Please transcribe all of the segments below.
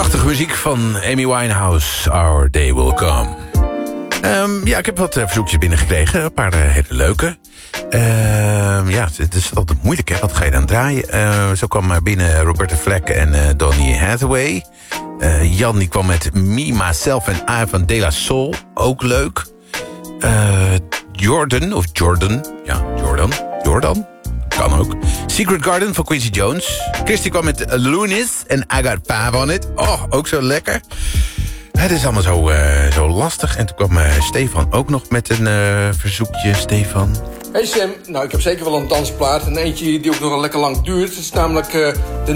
Prachtige muziek van Amy Winehouse, Our Day Will Come. Ja, ik heb wat verzoekjes binnengekregen. Een paar hele leuke. Ja, het is altijd moeilijk, hè? Wat ga je dan draaien? Zo kwam binnen Roberta Flack en Donny Hathaway. Jan die kwam met Me, Myself en I van De La Soul. Ook leuk. Jordan. Ja, Jordan. Kan ook. Secret Garden van Quincy Jones. Christy kwam met Lunis en I Got Five on It. Oh, ook zo lekker. Het is allemaal zo lastig. En toen kwam Stefan ook nog met een verzoekje. Stefan. Hey Sam, nou ik heb zeker wel een dansplaat. En eentje die ook nog lekker lang duurt. Het is namelijk de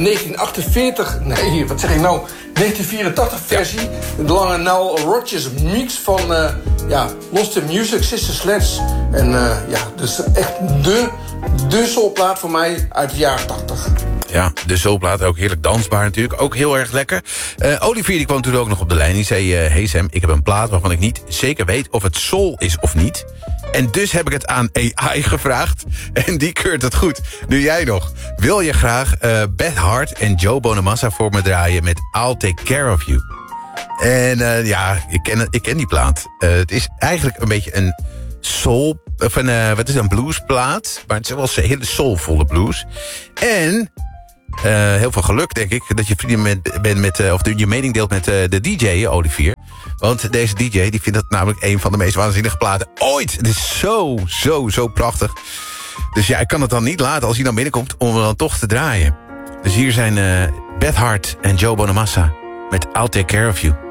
1984 versie. Ja. De lange Nile Rodgers mix van Lost in Music, Sister Sledge. En dus echt de soulplaat voor mij uit de jaren 80. Ja, de soulplaat, ook heerlijk dansbaar natuurlijk. Ook heel erg lekker. Olivier die kwam toen ook nog op de lijn. Die zei, hey Sam, ik heb een plaat waarvan ik niet zeker weet of het soul is of niet. En dus heb ik het aan AI gevraagd. En die keurt het goed. Nu jij nog. Wil je graag Beth Hart en Joe Bonamassa voor me draaien met I'll Take Care of You? En ik ken die plaat. Het is eigenlijk een beetje een soul... Of een bluesplaat. Maar het is wel een hele soulvolle blues. En... heel veel geluk, denk ik, dat je vrienden bent met... of je mening deelt met de DJ, Olivier. Want deze DJ die vindt dat namelijk een van de meest waanzinnige platen ooit. Het is zo prachtig. Dus ja, ik kan het dan niet laten als hij dan binnenkomt om hem dan toch te draaien. Dus hier zijn Beth Hart en Joe Bonamassa met I'll Take Care of You.